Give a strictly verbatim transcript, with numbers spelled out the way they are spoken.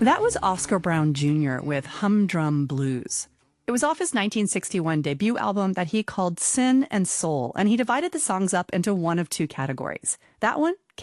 That was Oscar Brown Junior with Humdrum Blues. It was off his nineteen sixty-one debut album that he called Sin and Soul, and he divided the songs up into one of two categories. That one